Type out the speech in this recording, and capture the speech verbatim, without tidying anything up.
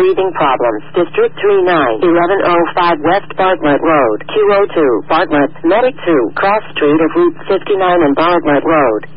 breathing problems. District three nine, eleven oh five West Bartlett Road, two oh two, Bartlett, Medic two, cross street of Route fifty-nine and Bartlett Road.